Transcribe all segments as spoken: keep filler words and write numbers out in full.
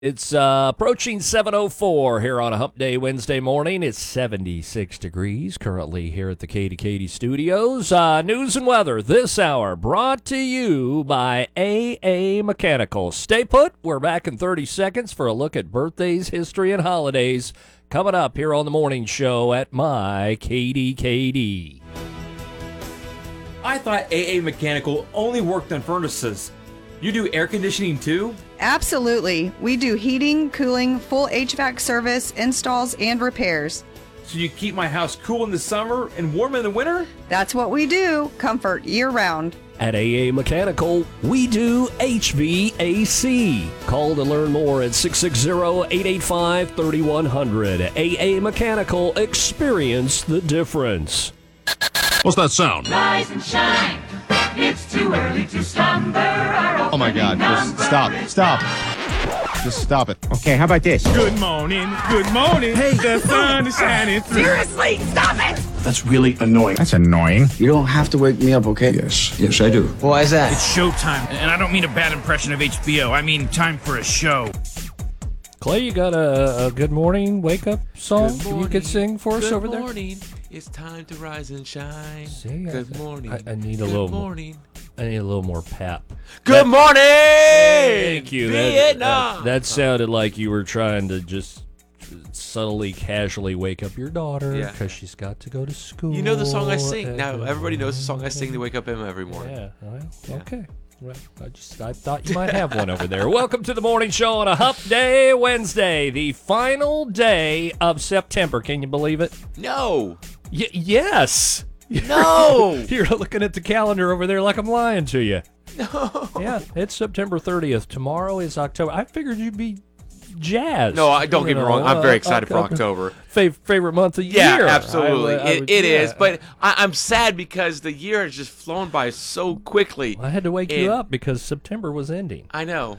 It's uh, approaching seven oh four here on a Hump Day Wednesday morning. It's seventy-six degrees currently here at the Katie Katie Studios. Uh, news and weather this hour brought to you by A A Mechanical. Stay put. We're back in thirty seconds for a look at birthdays, history, and holidays coming up here on the morning show at My Katie Katie. I thought A A Mechanical only worked on furnaces. You do air conditioning too? Absolutely. We do heating, cooling, full H V A C service, installs, and repairs. So you keep my house cool in the summer and warm in the winter? That's what we do. Comfort year-round. At A A Mechanical, we do H V A C. Call to learn more at six six zero, eight eight five, three one zero zero. A A Mechanical, experience the difference. What's that sound? Rise and shine. It's too early to slumber. Our Oh my God, just stop, stop. Just stop it. Okay, how about this? Good morning, good morning. Hey, the sun is shining through. Seriously, stop it! That's really annoying. That's annoying. You don't have to wake me up, okay? Yes, yes I do. Why is that? It's showtime, and I don't mean a bad impression of H B O. I mean time for a show. Clay, you got a, a good morning wake up song Good morning. you could sing for us Good over there? Good morning. It's time to rise and shine. See, Good I, morning. I, I need a Good little morning. I need a little more pep. Good morning. Thank you. That, Vietnam. that, that sounded like you were trying to just subtly, casually wake up your daughter Yeah. because she's got to go to school. You know the song I sing. and- Now everybody knows the song I sing to wake up Emma every morning. Yeah. Well, Yeah. okay. Well, I just I thought you might have one over there. Welcome to the morning show on a Hump Day Wednesday, the final day of September. Can you believe it? No. Y- yes. No. You're looking at the calendar over there like I'm lying to you. No. Yeah, it's September thirtieth. Tomorrow is October. I figured you'd be jazzed. No, I don't you get me know, wrong. I'm very uh, excited for October. Fav- favorite month of the Yeah, year. absolutely. I would- I it would- it yeah. is, but I, I'm sad because the year has just flown by so quickly. I had to wake and- you up because September was ending. I know.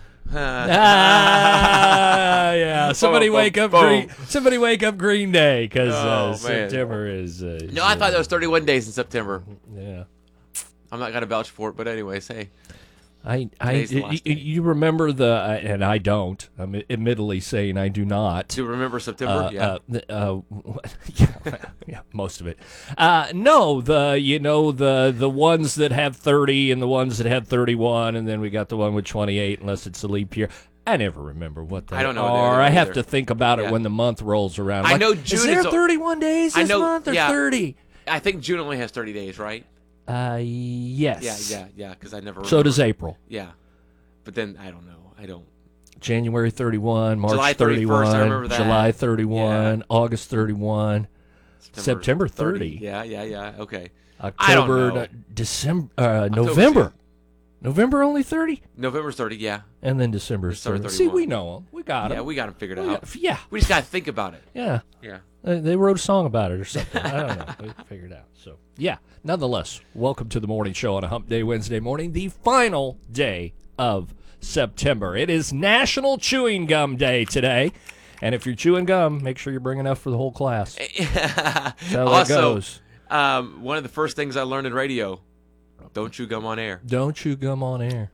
ah, yeah. Somebody Boom, wake up boom, Green. boom. Somebody wake up Green Day because Oh, uh, man. September is. Uh, No, I thought there was thirty-one days in September. Yeah. I'm not gonna vouch for it, but anyways, hey. I, I, Today's the y- last y- day. you remember the, uh, and I don't. I'm admittedly saying I do not. Do you remember September? Uh, yeah. uh, th- uh, yeah, yeah, most of it. Uh, no, the you know the the ones that have thirty and the ones that have thirty-one, and then we got the one with twenty-eight, unless it's a leap year. I never remember what they I don't know are. what they are I have either. to think about it Yeah. when the month rolls around. I Like, know is June there is a- thirty-one days I this know- month or yeah. thirty? I think June only has thirty days, right? Uh, yes. Yeah, yeah, yeah. Because I never. Remember. So does April. Yeah, but then I don't know. I don't. January thirty-one, March July thirty-first, I thirty-one, remember that. July thirty-one, August thirty-one, September thirty. Yeah, yeah, yeah. Okay. I don't October, know. uh, December, uh, October's November. here. November only thirty, November's thirty. Yeah. and then December's December thirty. See, thirty-one. we know them. We got them. Yeah, we got them figured We out. got- yeah, We just gotta think about it. yeah. Yeah. Uh, they wrote a song about it or something. I don't know. We figured it out. So, yeah. Nonetheless, welcome to the morning show on a Hump Day Wednesday morning, the final day of September. It is National Chewing Gum Day today. And if you're chewing gum, make sure you bring enough for the whole class. That's how that Also, goes. um, one of the first things I learned in radio: don't chew gum on air. Don't chew gum on air.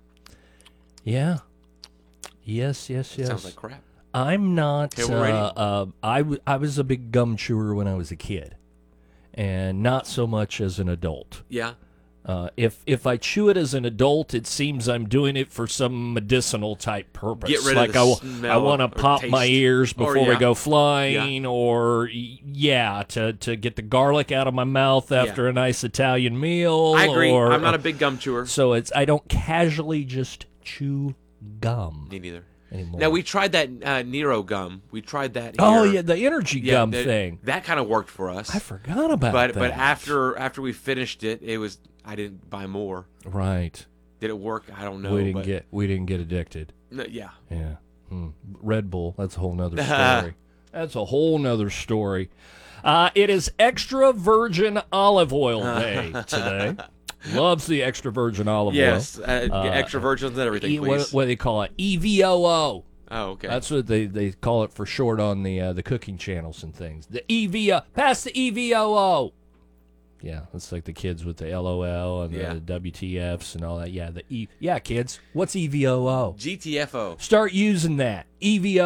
Yeah. Yes, yes, yes. Sounds like crap. I'm not. Cable Uh, radio. uh, I, w- I was a big gum chewer when I was a kid, and not so much as an adult. Yeah. Uh, if if I chew it as an adult, it seems I'm doing it for some medicinal type purpose. Get rid of like the I, smell want to or pop my taste. ears Or, before we yeah. go flying, or y- yeah, to, to get the garlic out of my mouth after Yeah. a nice Italian meal. I agree. Or, I'm not a big gum chewer. So it's I don't casually just chew gum Me neither. anymore. Now we tried that uh, Nero gum. We tried that. oh here. yeah, the energy Yeah, gum that, thing. That kind of worked for us. I forgot about but that. but after after we finished it, it was I didn't buy more. right, Did it work? I don't know. we didn't but, get we didn't get addicted. No, yeah. Yeah. Hmm. Red Bull, that's a whole nother story. That's a whole nother story. Uh, it is extra virgin olive oil day today. Loves the extra virgin olive Yes. oil. Uh, Uh, extra virgins and everything, E- please. what, what do they call it? E V O O. oh, okay. That's what they, they call it for short on the uh, the cooking channels and things. The E V O. Pass the E V O O. Yeah, it's like the kids with the L O L and Yeah. the W T Fs and all that. Yeah, the E. Yeah, kids, what's E V O O? G T F O. Start using that. E V O